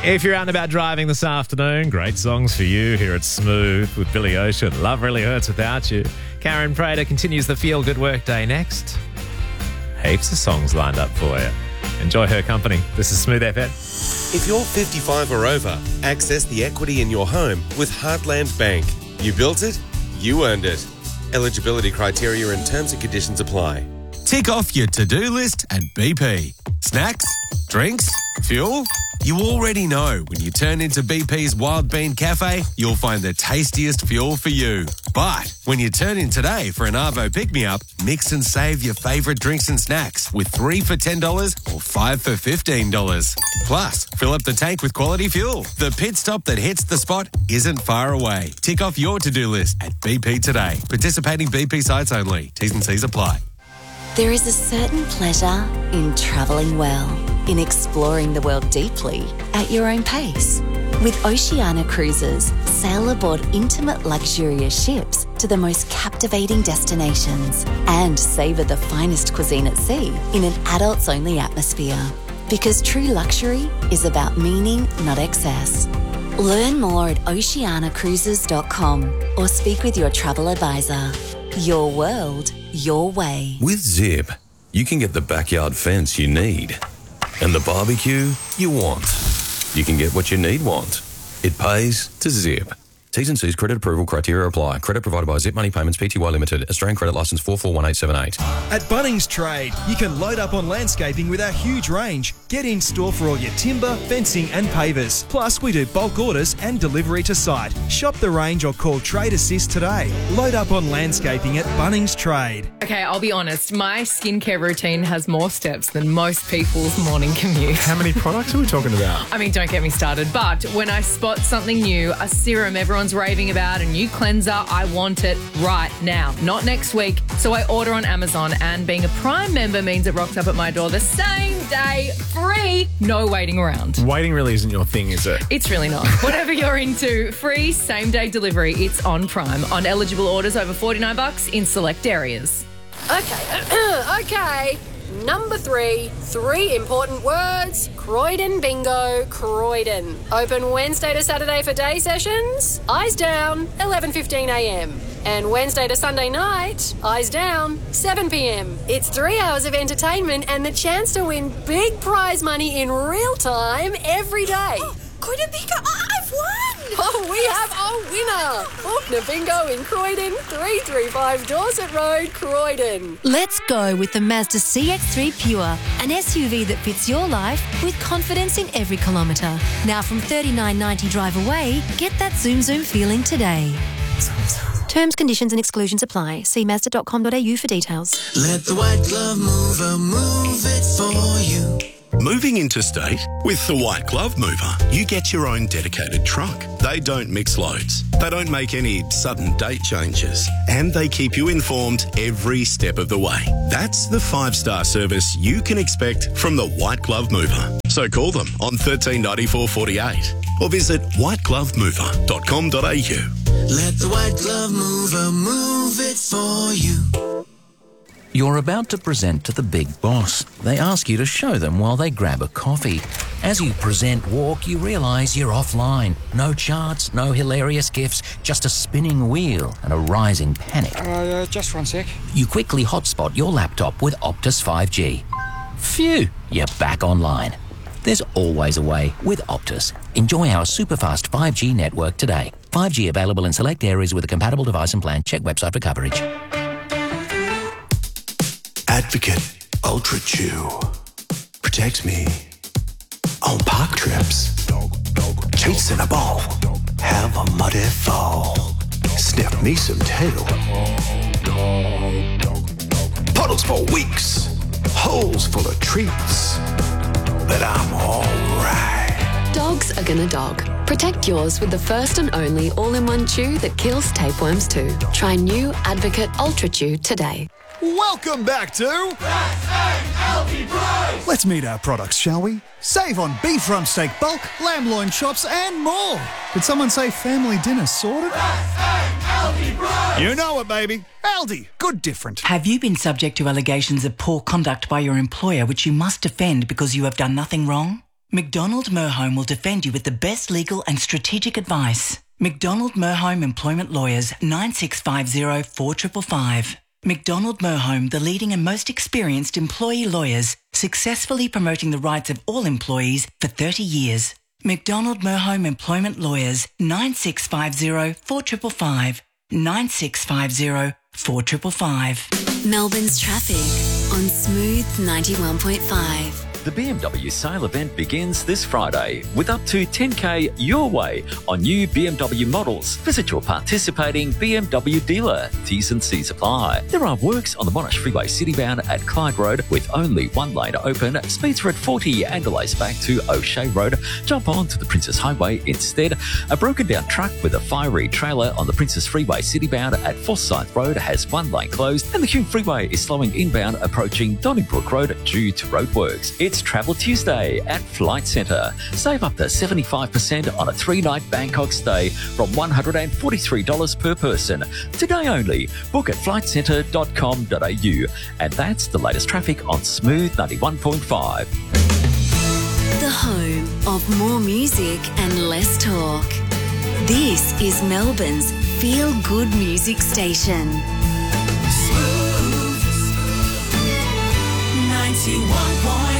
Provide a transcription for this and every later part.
If you're out and about driving this afternoon, great songs for you here at Smooth with Billy Ocean. Love Really Hurts Without You. Karen Prater continues the Feel Good Workday next. Heaps of songs lined up for you. Enjoy her company. This is Smooth FM. If you're 55 or over, access the equity in your home with Heartland Bank. You built it, you earned it. Eligibility criteria and terms and conditions apply. Tick off your to-do list at BP. Snacks? Drinks? Fuel? You already know when you turn into BP's Wild Bean Cafe, you'll find the tastiest fuel for you. But when you turn in today for an Arvo pick-me-up, mix and save your favourite drinks and snacks with 3 for $10 or 5 for $15. Plus, fill up the tank with quality fuel. The pit stop that hits the spot isn't far away. Tick off your to-do list at BP today. Participating BP sites only. T's and C's apply. There is a certain pleasure in travelling well, in exploring the world deeply at your own pace. With Oceania Cruises, sail aboard intimate, luxurious ships to the most captivating destinations and savour the finest cuisine at sea in an adults-only atmosphere. Because true luxury is about meaning, not excess. Learn more at oceanacruises.com or speak with your travel advisor. Your world, your way. With Zip, you can get the backyard fence you need and the barbecue you want. You can get what you want. It pays to Zip. T's and C's credit approval criteria apply. Credit provided by Zip Money Payments Pty Limited. Australian credit licence 441878. At Bunnings Trade, you can load up on landscaping with our huge range. Get in store for all your timber, fencing and pavers. Plus, we do bulk orders and delivery to site. Shop the range or call Trade Assist today. Load up on landscaping at Bunnings Trade. Okay, I'll be honest. My skincare routine has more steps than most people's morning commute. How many products are we talking about? I mean, don't get me started. But when I spot something new, a serum everyone's raving about, a new cleanser, I want it right now, not next week. So I order on Amazon, and being a Prime member means it rocks up at my door the same day, free, no waiting around. Waiting really isn't your thing, is it? It's really not. Whatever you're into, free same-day delivery, it's on Prime. On eligible orders over $49 in select areas. Okay. Number 3, 3 important words. Croydon Bingo, Croydon. Open Wednesday to Saturday for day sessions. Eyes down, 11:15am. And Wednesday to Sunday night, eyes down, 7pm. It's 3 hours of entertainment and the chance to win big prize money in real time every day. Croydon Bingo, I've won! Oh, we have a winner! Faulkner Bingo in Croydon, 335 Dorset Road, Croydon. Let's go with the Mazda CX-3 Pure, an SUV that fits your life with confidence in every kilometre. Now from $39.90 drive away, get that zoom feeling today. Terms, conditions and exclusions apply. See Mazda.com.au for details. Let the White Glove Mover move it for you. Moving interstate? With the White Glove Mover, you get your own dedicated truck. They don't mix loads. They don't make any sudden date changes. And they keep you informed every step of the way. That's the 5-star service you can expect from the White Glove Mover. So call them on 139448 or visit whiteglovemover.com.au. Let the White Glove Mover move it for you. You're about to present to the big boss. They ask you to show them while they grab a coffee. As you present walk, you realise you're offline. No charts, no hilarious gifs, just a spinning wheel and a rising panic. Just 1 sec. You quickly hotspot your laptop with Optus 5G. Phew, you're back online. There's always a way with Optus. Enjoy our superfast 5G network today. 5G available in select areas with a compatible device and plan. Check website for coverage. Advocate Ultra Chew protects me on park trips. Cheats in a ball, have a muddy fall. Sniff me some tail. Puddles for weeks, holes full of treats. But I'm alright. Dogs are gonna dog. Protect yours with the first and only all-in-one chew that kills tapeworms too. Try new Advocate Ultra Chew today. Welcome back to Let's meet our products, shall we? Save on beef rump steak bulk, lamb loin chops and more. Did someone say family dinner sorted? You know it, baby. Aldi, good different. Have you been subject to allegations of poor conduct by your employer which you must defend because you have done nothing wrong? McDonald Merhome will defend you with the best legal and strategic advice. McDonald Merhome Employment Lawyers, 9650 4555. McDonald Merhome, the leading and most experienced employee lawyers, successfully promoting the rights of all employees for 30 years. McDonald Merhome Employment Lawyers, 9650 4555. 9650 4555. Melbourne's traffic on Smooth 91.5. The BMW sale event begins this Friday with up to $10,000 your way on new BMW models. Visit your participating BMW dealer. T's and C's apply. There are works on the Monash Freeway citybound at Clyde Road with only one lane open. Speeds are at 40 and delays back to O'Shea Road. Jump on to the Princess Highway instead. A broken down truck with a fiery trailer on the Princess Freeway citybound at Forsyth Road has one lane closed, and the Hume Freeway is slowing inbound approaching Donnybrook Road due to roadworks. It's Travel Tuesday at Flight Centre. Save up to 75% on a 3-night Bangkok stay from $143 per person. Today only. Book at flightcentre.com.au. And that's the latest traffic on Smooth 91.5. The home of more music and less talk. This is Melbourne's feel-good music station. Smooth 91.5.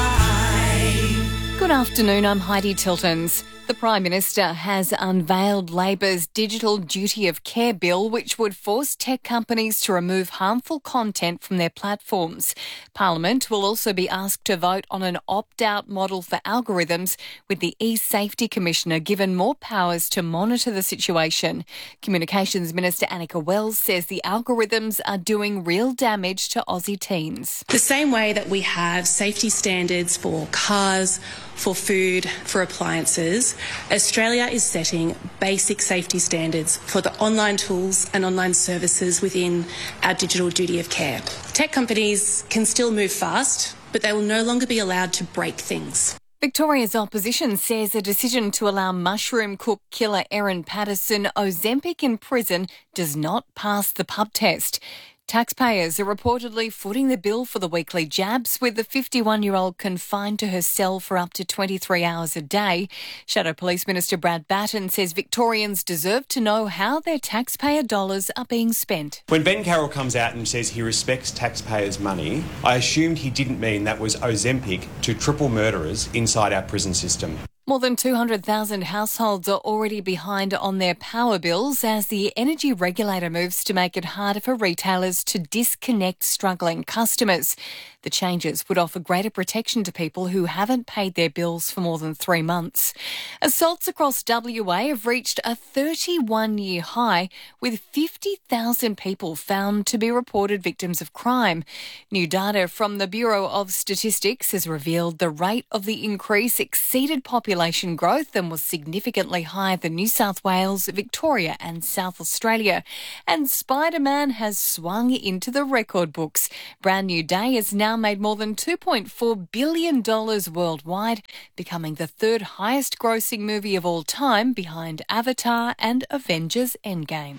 Good afternoon, I'm Heidi Tiltons. The Prime Minister has unveiled Labor's Digital Duty of Care bill, which would force tech companies to remove harmful content from their platforms. Parliament will also be asked to vote on an opt-out model for algorithms, with the eSafety Commissioner given more powers to monitor the situation. Communications Minister Annika Wells says the algorithms are doing real damage to Aussie teens. The same way that we have safety standards for cars, for food, for appliances, Australia is setting basic safety standards for the online tools and online services within our digital duty of care. Tech companies can still move fast, but they will no longer be allowed to break things. Victoria's opposition says a decision to allow mushroom cook killer Erin Patterson Ozempic in prison does not pass the pub test. Taxpayers are reportedly footing the bill for the weekly jabs, with the 51-year-old confined to her cell for up to 23 hours a day. Shadow Police Minister Brad Batten says Victorians deserve to know how their taxpayer dollars are being spent. When Ben Carroll comes out and says he respects taxpayers' money, I assumed he didn't mean that was Ozempic to triple murderers inside our prison system. More than 200,000 households are already behind on their power bills as the energy regulator moves to make it harder for retailers to disconnect struggling customers. The changes would offer greater protection to people who haven't paid their bills for more than 3 months. Assaults across WA have reached a 31-year high, with 50,000 people found to be reported victims of crime. New data from the Bureau of Statistics has revealed the rate of the increase exceeded population growth and was significantly higher than New South Wales, Victoria and South Australia. And Spider-Man has swung into the record books. Brand New Day has now made more than $2.4 billion worldwide, becoming the third highest grossing movie of all time, behind Avatar and Avengers Endgame.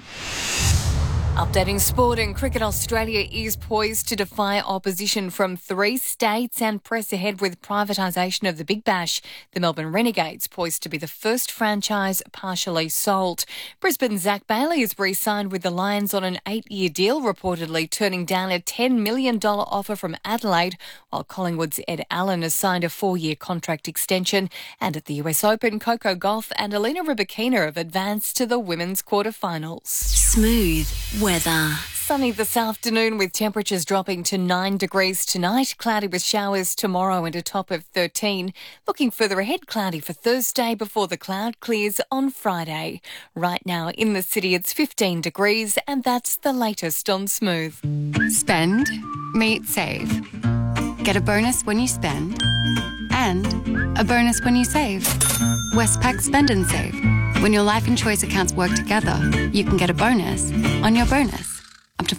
Updating sport and cricket, Australia is poised to defy opposition from 3 states and press ahead with privatisation of the Big Bash. The Melbourne Renegades poised to be the first franchise partially sold. Brisbane's Zach Bailey has re-signed with the Lions on an 8-year deal, reportedly turning down a $10 million offer from Adelaide, while Collingwood's Ed Allen has signed a 4-year contract extension. And at the US Open, Coco Gauff and Alina Rybakina have advanced to the women's quarterfinals. Smooth weather. Sunny this afternoon with temperatures dropping to 9 degrees tonight. Cloudy with showers tomorrow and a top of 13. Looking further ahead, cloudy for Thursday before the cloud clears on Friday. Right now in the city it's 15 degrees and that's the latest on Smooth. Spend, meet, save. Get a bonus when you spend and a bonus when you save. Westpac Spend and Save. When your Life and Choice accounts work together, you can get a bonus on your bonus, up to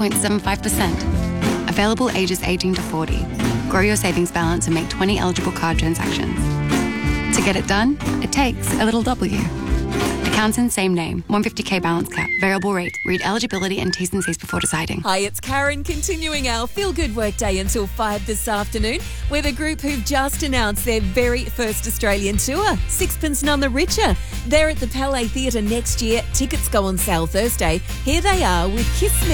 5.75%. Available ages 18 to 40. Grow your savings balance and make 20 eligible card transactions. To get it done, it takes a little W. Accountant, same name. 150k balance cap. Variable rate. Read eligibility and T's and C's before deciding. Hi, it's Karen, continuing our Feel Good Workday until 5 this afternoon with a group who've just announced their very first Australian tour, Sixpence None the Richer. They're at the Palais Theatre next year. Tickets go on sale Thursday. Here they are with Kiss Me.